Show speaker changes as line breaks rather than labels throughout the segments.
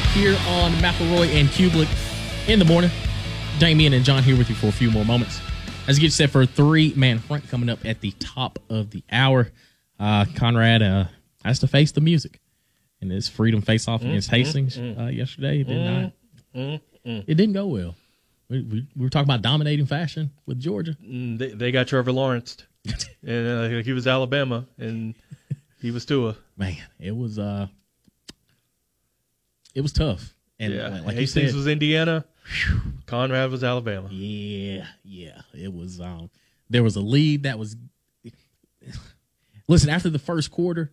here on McElroy and Kublik in the morning. Damian and John here with you for a few more moments. As you get set for a three-man front coming up at the top of the hour, Conrad has to face the music in his freedom face-off against Hastings yesterday. It didn't go well. We were talking about dominating fashion with Georgia.
They got Trevor Lawrence, and he was Alabama, and he was Tua.
Man, it was tough. And like
Hastings
you said,
was Indiana. Conrad was Alabama.
Yeah. It was. There was a lead that was. Listen, after the first quarter,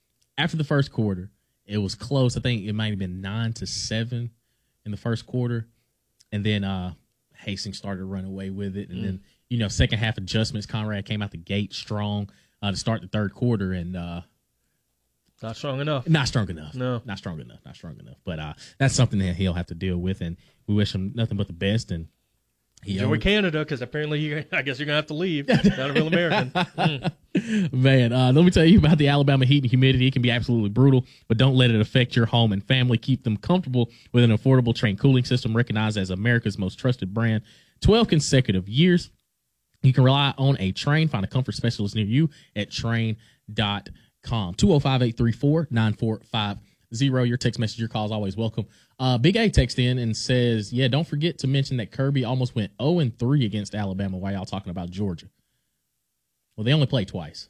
it was close. I think it might have been 9-7 in the first quarter, and then Hastings started to run away with it, and then second half adjustments. Conrad came out the gate strong to start the third quarter, and
not strong enough.
Not strong enough.
No,
not strong enough. But that's something that he'll have to deal with, and we wish him nothing but the best. And
enjoy Canada, because apparently I guess you're gonna have to leave. Not a real American.
Man, let me tell you about the Alabama heat and humidity. It can be absolutely brutal, but don't let it affect your home and family. Keep them comfortable with an affordable Trane cooling system recognized as America's most trusted brand. 12 consecutive years. You can rely on a Trane. Find a comfort specialist near you at Trane.com. 205-834-9450. Your text message, your call is always welcome. Big A texts in and says, don't forget to mention that Kirby almost went 0-3 against Alabama while y'all talking about Georgia. Well, they only played twice.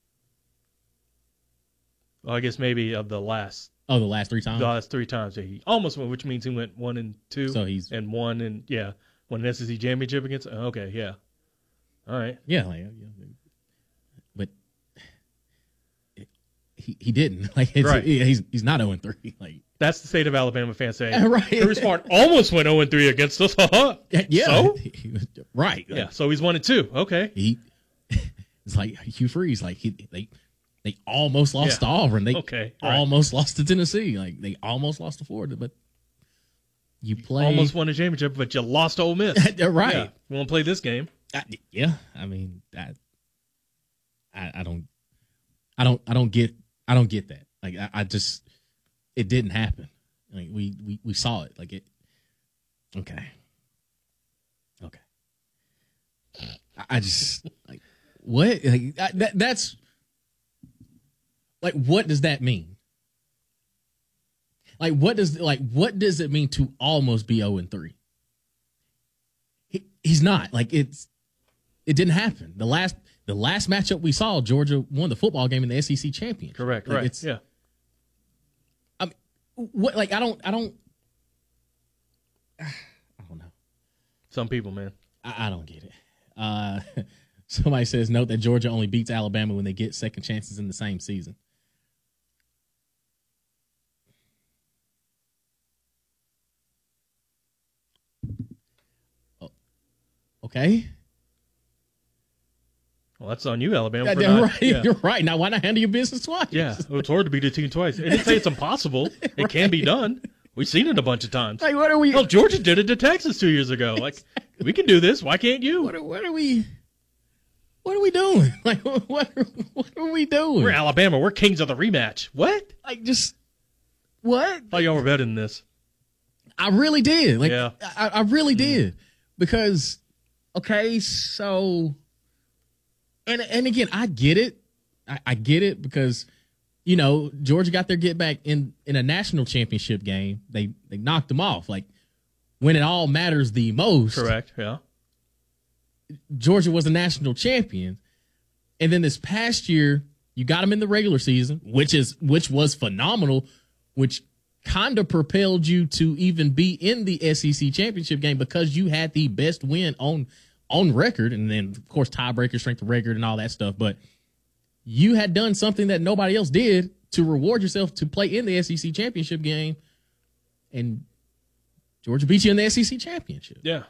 Well, I guess maybe of the last.
Oh, the last three times?
The last three times. He almost went, which means he went 1-2.
So he's.
And won an SEC championship against. Okay, yeah. All right.
Yeah. But he didn't.
Right.
He's not 0-3.
That's the state of Alabama fans saying.
Right.
Kirby Smart almost went 0-3 against us.
Yeah.
So?
Right.
Yeah. So he's 1-2. Okay.
It's like Hugh Freeze. They almost lost to Auburn. They almost lost to Tennessee. They almost lost to Florida. But you play.
Almost won a championship, but you lost to Ole Miss.
Right.
Yeah. We won't play this game.
I mean, I don't get that. I just, it didn't happen. We saw it. Okay. I just what? That's what does that mean? What does it mean to almost be 0-3? He's not. It didn't happen. The last matchup we saw, Georgia won the football game in the SEC championship.
Correct. Right. Yeah.
I mean, what? I don't know.
Some people, man.
I don't get it. Somebody says, note that Georgia only beats Alabama when they get second chances in the same season. Oh, okay.
Well, that's on you, Alabama.
You're right. Now, why not handle your business twice?
Yeah, it's hard to beat a team twice. It didn't say it's impossible. It can be done. We've seen it a bunch of times.
What are we?
Hell, Georgia did it to Texas 2 years ago. We can do this. Why can't you?
What are we? What are we doing? What are we doing?
We're Alabama. We're kings of the rematch. What?
What?
Oh, y'all were betting this.
I really did.
Yeah.
I really did. Because, okay, so, and again, I get it. I get it because, Georgia got their get back in a national championship game. They knocked them off. When it all matters the most.
Correct, yeah.
Georgia was a national champion. And then this past year, you got them in the regular season, which was phenomenal, which kind of propelled you to even be in the SEC championship game because you had the best win on record. And then, of course, tiebreaker, strength of record, and all that stuff. But you had done something that nobody else did to reward yourself to play in the SEC championship game. And Georgia beat you in the SEC championship.
Yeah.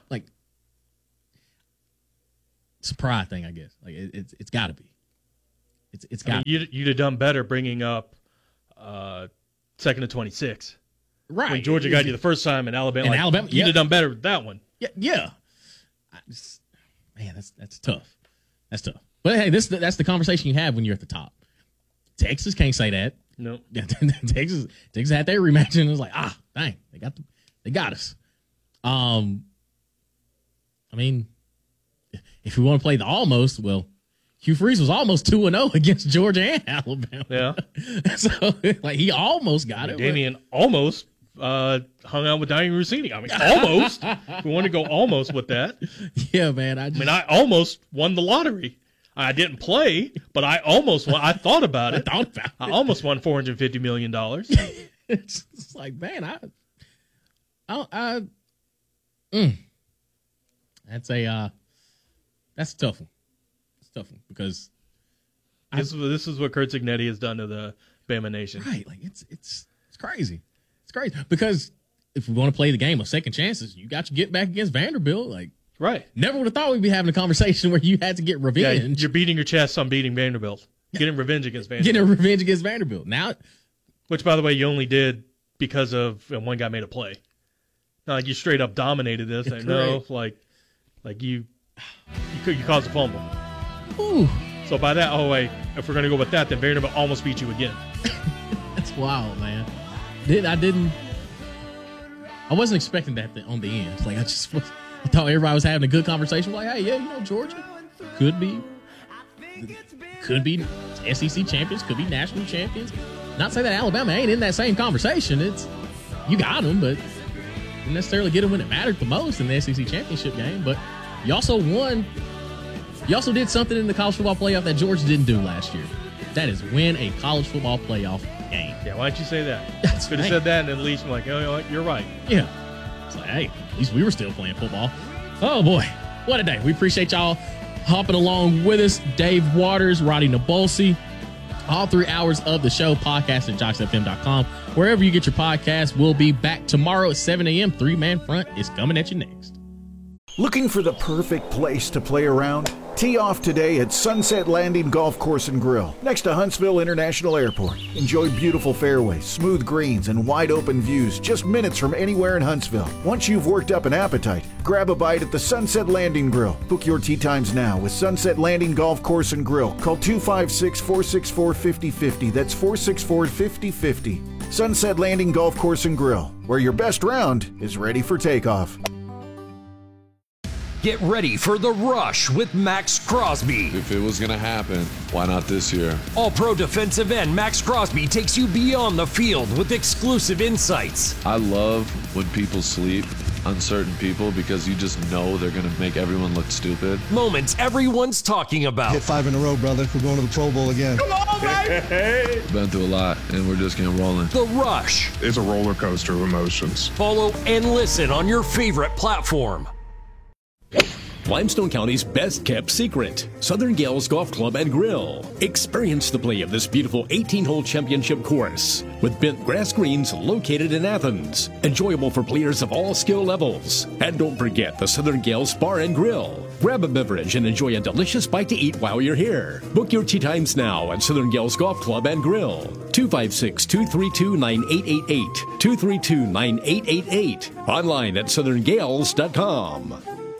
It's a pride thing, I guess. It's got to be. It's got.
You'd have done better bringing up 2nd and 26.
Right.
When Georgia got you the first time in Alabama. You'd have done better with that one.
Yeah. Man, that's tough. That's tough. But hey, that's the conversation you have when you're at the top. Texas can't say that.
No.
Texas had their rematch and it was dang, they got us. I mean, if we want to play the almost, well, Hugh Freeze was almost 2-0 against Georgia and Alabama.
Yeah.
So, like, he almost got it.
Damian almost hung out with Diane Rossini. I mean, almost. We want to go almost with that.
Yeah, man. I
I almost won the lottery. I didn't play, but I almost won. I thought about it. I almost won $450 million.
It's like, man, that's a tough one. It's a tough one because
this is what Curt Cignetti has done to the Bama Nation.
Right. Like, it's crazy. It's crazy because if we want to play the game of second chances, you got to get back against Vanderbilt. Like,
right.
Never would have thought we'd be having a conversation where you had to get revenge.
Yeah, you're beating your chest on beating Vanderbilt. Getting revenge against Vanderbilt.
Getting revenge against Vanderbilt. Now,
which, by the way, you only did because of one guy made a play. Not like you straight up dominated this. Like, no, like you caused a fumble.
Ooh.
So by that, if we're gonna go with that, then Vanderbilt almost beat you again.
That's wild, man. I wasn't expecting that on the end. Like, I thought everybody was having a good conversation. Like, hey, yeah, Georgia could be SEC champions, could be national champions. Not say that Alabama ain't in that same conversation. It's, you got them, but didn't necessarily get them when it mattered the most in the SEC championship game. But you also won. You also did something in the college football playoff that Georgia didn't do last year. That is win a college football playoff game.
Yeah, why didn't you say that?
That's
could have said that, and at least I'm like, oh, you know what? You're right.
Yeah. It's like, hey, at least we were still playing football. Oh, boy. What a day. We appreciate y'all hopping along with us. Dave Waters, Roddy Nabolsi. All 3 hours of the show, podcast at JocksFM.com. Wherever you get your podcast, we'll be back tomorrow at 7 a.m. 3-Man Front is coming at you next.
Looking for the perfect place to play around? Tee off today at Sunset Landing Golf Course and Grill, next to Huntsville International Airport. Enjoy beautiful fairways, smooth greens, and wide open views just minutes from anywhere in Huntsville. Once you've worked up an appetite, grab a bite at the Sunset Landing Grill. Book your tee times now with Sunset Landing Golf Course and Grill. Call 256-464-5050. That's 464-5050. Sunset Landing Golf Course and Grill, where your best round is ready for takeoff.
Get ready for The Rush with Max Crosby.
If it was going to happen, why not this year?
All-Pro defensive end Max Crosby takes you beyond the field with exclusive insights.
I love when people sleep on certain people because you just know they're going to make everyone look stupid.
Moments everyone's talking about.
Hit 5 in a row, brother. We're going to the Pro Bowl again.
Come on, baby!
Been through a lot, and we're just getting rolling.
The Rush.
It's a roller coaster of emotions.
Follow and listen on your favorite platform.
Limestone County's best-kept secret, Southern Gales Golf Club and Grill. Experience the play of this beautiful 18-hole championship course with bent grass greens located in Athens. Enjoyable for players of all skill levels. And don't forget the Southern Gales Bar and Grill. Grab a beverage and enjoy a delicious bite to eat while you're here. Book your tee times now at Southern Gales Golf Club and Grill. 256-232-9888. 232-9888. Online at southerngales.com.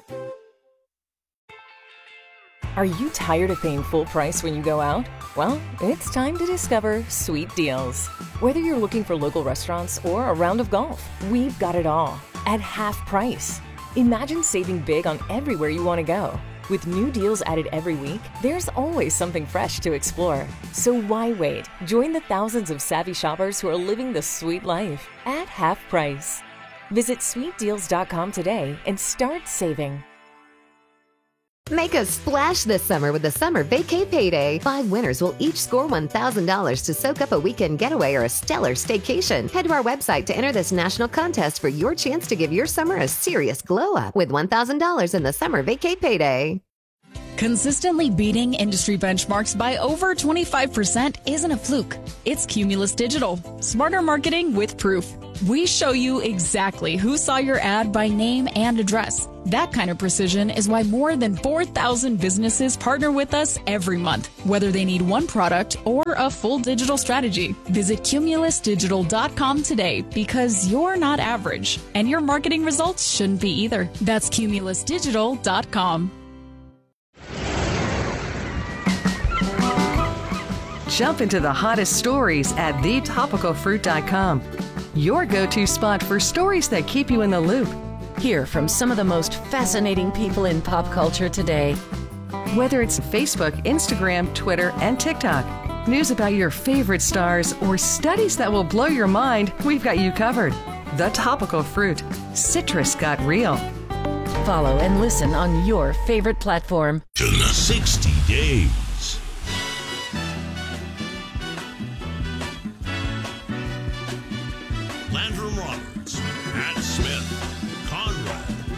Are you tired of paying full price when you go out? Well, it's time to discover Sweet Deals. Whether you're looking for local restaurants or a round of golf, we've got it all at half price. Imagine saving big on everywhere you want to go. With new deals added every week, there's always something fresh to explore. So why wait? Join the thousands of savvy shoppers who are living the sweet life at half price. Visit sweetdeals.com today and start saving.
Make a splash this summer with the Summer Vacay Payday. 5 winners will each score $1,000 to soak up a weekend getaway or a stellar staycation. Head to our website to enter this national contest for your chance to give your summer a serious glow up with $1,000 in the Summer Vacay Payday.
Consistently beating industry benchmarks by over 25% isn't a fluke. It's Cumulus Digital. Smarter marketing with proof. We show you exactly who saw your ad by name and address. That kind of precision is why more than 4,000 businesses partner with us every month, whether they need one product or a full digital strategy. Visit cumulusdigital.com today because you're not average, and your marketing results shouldn't be either. That's cumulusdigital.com.
Jump into the hottest stories at thetopicalfruit.com. your go-to spot for stories that keep you in the loop.
Hear from some of the most fascinating people in pop culture today.
Whether it's Facebook, Instagram, Twitter, and TikTok, news about your favorite stars, or studies that will blow your mind, we've got you covered. The Topical Fruit. Citrus got real.
Follow and listen on your favorite platform.
60 days. Landrum Roberts.